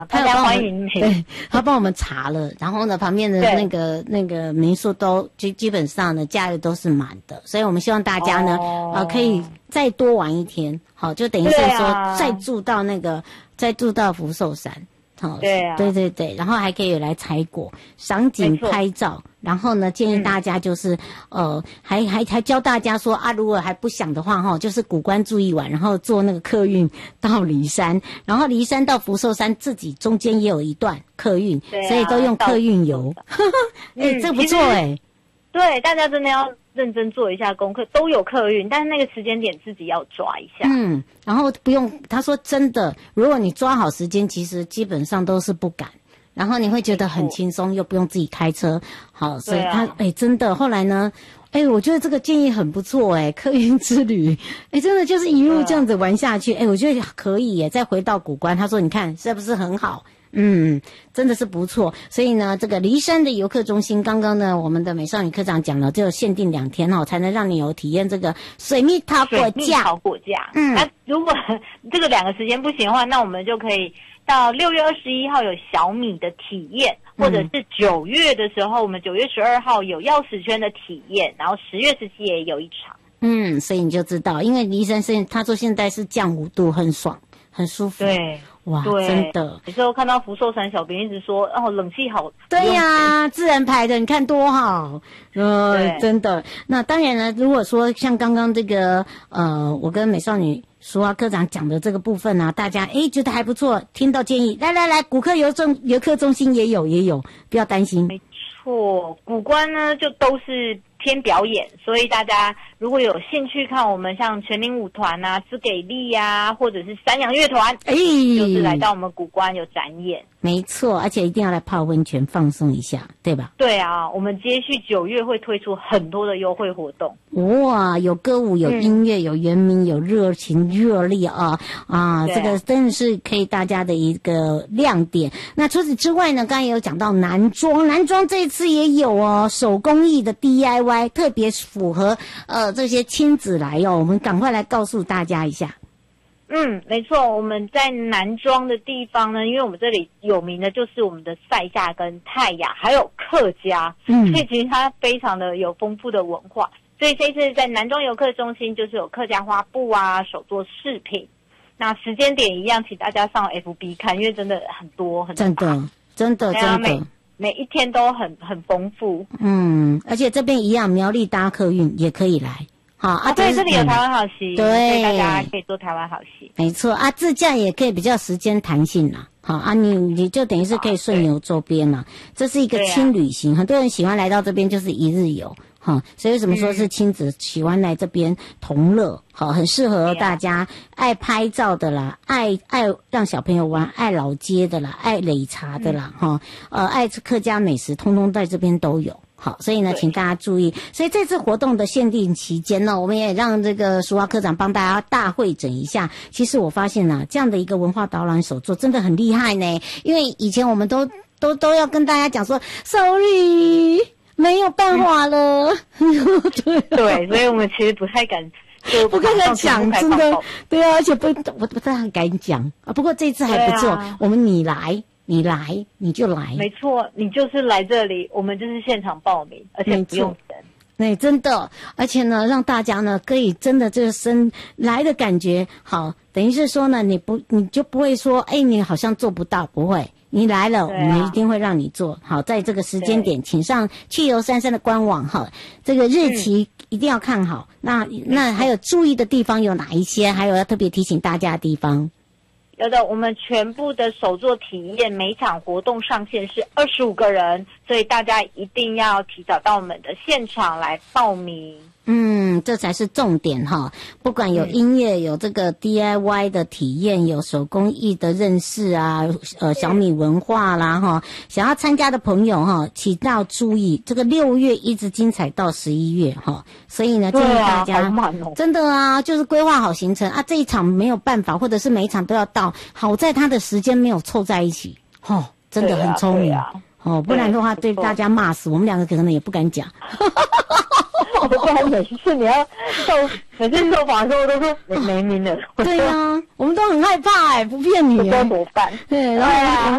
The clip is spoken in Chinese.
大家欢迎。 对，他帮我们查了，然后呢，旁边的那个民宿都基本上呢，假日都是满的，所以我们希望大家呢，可以再多玩一天，好，就等于是说再住到福寿山。 对啊， 对对对，然后还可以来采果、赏景、拍照，然后呢，建议大家就是还教大家说啊，如果还不想的话就是古关住一晚，然后坐那个客运到梨山，然后梨山到福寿山自己中间也有一段客运，所以都用客运游。这不错对，大家真的要认真做一下功课，都有客运，但是那个时间点自己要抓一下。 然后不用，他说真的，如果你抓好时间，其实基本上都是不赶，然后你会觉得很轻松，又不用自己开车。好，所以他真的后来呢，我觉得这个建议很不错客运之旅，真的就是一路这样子玩下去，我觉得可以再回到古关，他说你看是不是很好？真的是不错。所以呢，这个梨山的游客中心，刚刚呢，我们的美少女科长讲了，只有限定2天才能让你有体验这个水蜜桃果酱。 那如果这个2个时间不行的话，那我们就可以到6月21号有小米的体验，或者是9月的时候，我们9月12号有钥匙圈的体验，然后10月17也有一场。 所以你就知道，因为梨山他说现在是降5度，很爽，很舒服。 对。 哇，真的！ 有时候看到福寿山小编一直说，冷气好。 对呀，自然排的，你看多好。真的。那当然了，如果说像刚刚这个我跟美少女淑华科长讲的这个部分大家觉得还不错，听到建议，来，古客游客中心也有，不要担心。 没错，古关呢就都是偏表演，所以大家如果有兴趣看我们像全民舞团知给力或者是山羊乐团，就是来到我们古关有展演。 没错，而且一定要来泡温泉放松一下，对吧？ 对啊，我们接续9月会推出很多的优惠活动。 哇，有歌舞，有音乐，有原民，有热情热力这个真的是可以大家的一个亮点。那除此之外呢，刚才也有讲到男装这一次也有手工艺的 DIY， 特别符合这些亲子来我们赶快来告诉大家一下。 没错，我们在南庄的地方呢，因为我们这里有名的就是我们的赛夏跟泰雅，还有客家，所以其实它非常的有丰富的文化。所以这一次在南庄游客中心就是有客家花布手作饰品。那时间点一样，请大家上 FB 看，因为真的很多很大，真的每一天都很丰富。 而且这边一样，苗栗搭客运也可以来。好对，这里有台湾好行， 对， 所以大家可以做台湾好行。 没错自驾也可以比较时间弹性啦。好你就等于是可以顺游周边啦。这是一个轻旅行，很多人喜欢来到这边就是一日游。所以为什么说是亲子喜欢来这边同乐？很适合大家爱拍照的啦，爱让小朋友玩，爱老街的啦，爱擂茶的啦，爱吃客家美食，通通在这边都有。好，所以呢，请大家注意。所以这次活动的限定期间呢，我们也让这个淑华科长帮大家大会诊一下。其实我发现这样的一个文化导览手作真的很厉害呢。因为以前我们都要跟大家讲说 ，sorry， 没有办法了。 对，所以我们其实不太敢。 不敢讲，真的，对而且我不太敢讲不过这次还不错，我们你来你就来， 没错，你就是来这里，我们就是现场报名，而且不用等。 真的，而且呢，让大家呢可以真的这个来的感觉好，等于是说呢，你就不会说，你好像做不到，不会。你来了，我们一定会让你做好。在这个时间点，请上去游33的官网这个日期一定要看好。那还有注意的地方有哪一些？还有要特别提醒大家的地方？ 有的，我们全部的手作体验，每场活动上限是25个人，所以大家一定要提早到我们的现场来报名。 这才是重点不管有音乐，有这个 DIY 的体验，有手工艺的认识小米文化啦想要参加的朋友请要注意，这个6月一直精彩到11月所以呢，建议大家真的就是规划好行程这一场没有办法，或者是每一场都要到，好在他的时间没有凑在一起真的很聪明不然的话对大家骂死，我们2个可能也不敢讲。 不然每次你要每次受访的时候都说没命了。 对啊，我们都很害怕不骗你。 不知道怎么办。 对，然后